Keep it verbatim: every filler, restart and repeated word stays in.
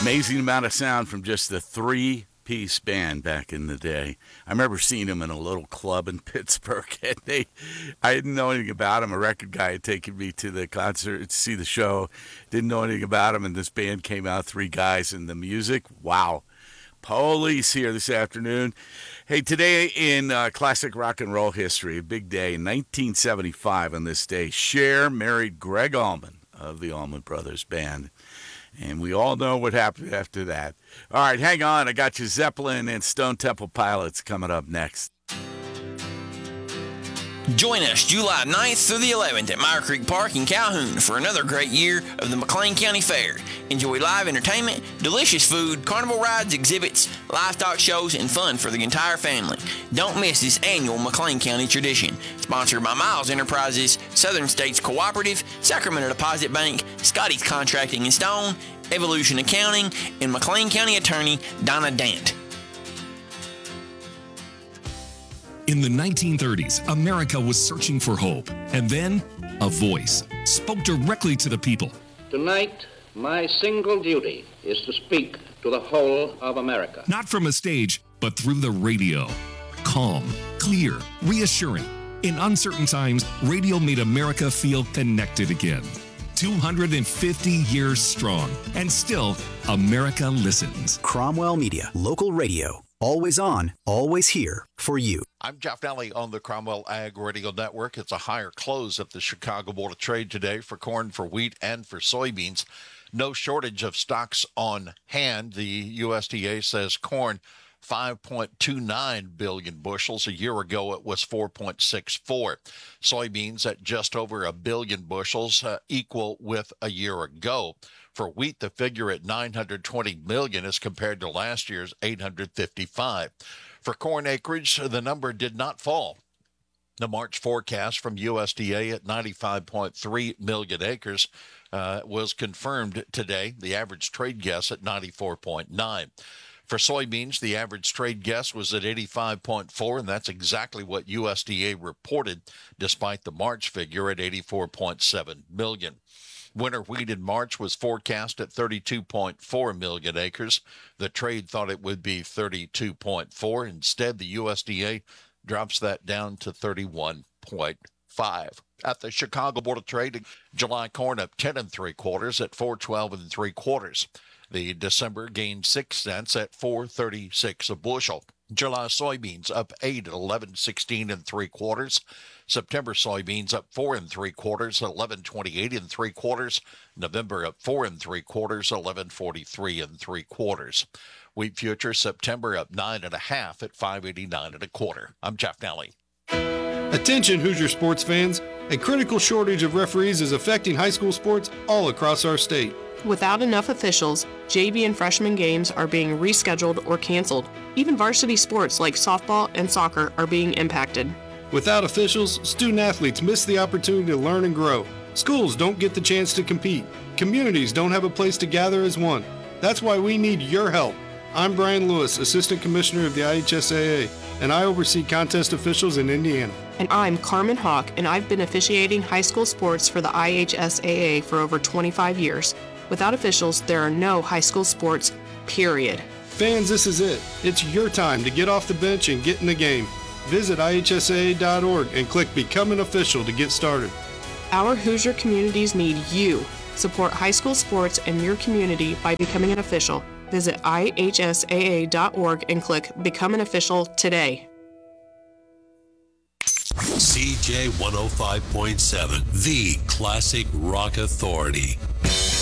Amazing amount of sound from just the three-piece band back in the day. I remember seeing them in a little club in Pittsburgh, and they, I didn't know anything about them. A record guy had taken me to the concert to see the show. Didn't know anything about them, and this band came out, three guys, and the music, wow. Police here this afternoon. Hey, today in uh, classic rock and roll history, a big day in nineteen seventy-five on this day, Cher married Greg Allman of the Allman Brothers Band. And we all know what happened after that. All right, hang on. I got you Zeppelin and Stone Temple Pilots coming up next. Join us July ninth through the eleventh at Meyer Creek Park in Calhoun for another great year of the McLean County Fair. Enjoy live entertainment, delicious food, carnival rides, exhibits, livestock shows, and fun for the entire family. Don't miss this annual McLean County tradition. Sponsored by Miles Enterprises, Southern States Cooperative, Sacramento Deposit Bank, Scotty's Contracting and Stone, Evolution Accounting, and McLean County Attorney Donna Dant. In the nineteen thirties, America was searching for hope. And then, a voice spoke directly to the people. Tonight, my single duty is to speak to the whole of America. Not from a stage, but through the radio. Calm, clear, reassuring. In uncertain times, radio made America feel connected again. two hundred fifty years strong. And still, America listens. Cromwell Media, local radio. Always on, always here for you. I'm Jeff Daly on the Cromwell Ag Radio Network. It's a higher close at the Chicago Board of Trade today for corn, for wheat, and for soybeans. No shortage of stocks on hand. The U S D A says corn, five point two nine billion bushels. A year ago, it was four point six four. Soybeans at just over a billion bushels, uh, equal with a year ago. For wheat, the figure at nine hundred twenty million as compared to last year's eight hundred fifty-five. For corn acreage, the number did not fall. The March forecast from U S D A at ninety-five point three million acres uh, was confirmed today. The average trade guess at ninety-four point nine. For soybeans, the average trade guess was at eighty-five point four, and that's exactly what U S D A reported, despite the March figure at eighty-four point seven million. Winter wheat in March was forecast at thirty-two point four million acres. The trade thought it would be thirty-two point four. Instead, the U S D A drops that down to thirty-one point five. At the Chicago Board of Trade, July corn up ten and three quarters at four twelve and three quarters. The December gained six cents at four thirty-six a bushel. July soybeans up eight at eleven sixteen and three quarters. September soybeans up four and three quarters, eleven twenty-eight and three quarters. November up four and three quarters, eleven forty-three and three quarters. Wheat futures September up nine and a half at five eighty-nine and a quarter. I'm Jeff Daly. Attention Hoosier sports fans. A critical shortage of referees is affecting high school sports all across our state. Without enough officials, J V and freshman games are being rescheduled or canceled. Even varsity sports like softball and soccer are being impacted. Without officials, student athletes miss the opportunity to learn and grow. Schools don't get the chance to compete. Communities don't have a place to gather as one. That's why we need your help. I'm Brian Lewis, Assistant Commissioner of the I H S A A, and I oversee contest officials in Indiana. And I'm Carmen Hawk, and I've been officiating high school sports for the I H S A A for over twenty-five years. Without officials, there are no high school sports, period. Fans, this is it. It's your time to get off the bench and get in the game. Visit I H S A A dot org and click Become an Official to get started. Our Hoosier communities need you. Support high school sports in your community by becoming an official. Visit I H S A A dot org and click Become an Official today. C J one oh five point seven, the Classic Rock Authority.